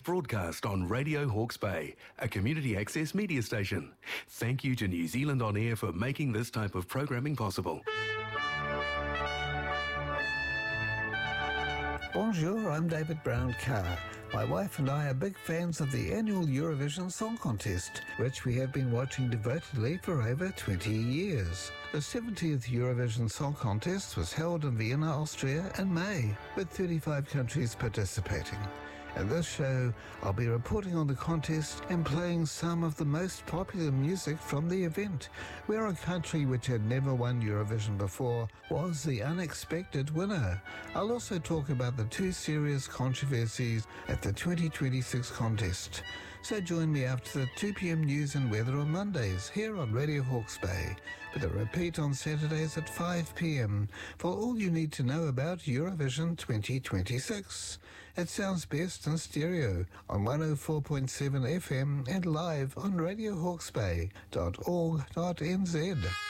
broadcast on Radio Hawke's Bay, a community access media station. Thank you to New Zealand On Air for making this type of programming possible. Bonjour, I'm David Brown-Carr. My wife and I are big fans of the annual Eurovision Song Contest, which we have been watching devotedly for over 20 years. The 70th Eurovision Song Contest was held in Vienna, Austria in May, with 35 countries participating. In this show, I'll be reporting on the contest and playing some of the most popular music from the event, where a country which had never won Eurovision before was the unexpected winner. I'll also talk about the two serious controversies at the 2026 contest. So join me after the 2 p.m. news and weather on Mondays here on Radio Hawke's Bay, with a repeat on Saturdays at 5 p.m. for all you need to know about Eurovision 2026. It sounds best in stereo on 104.7 FM and live on radiohawksbay.org.nz.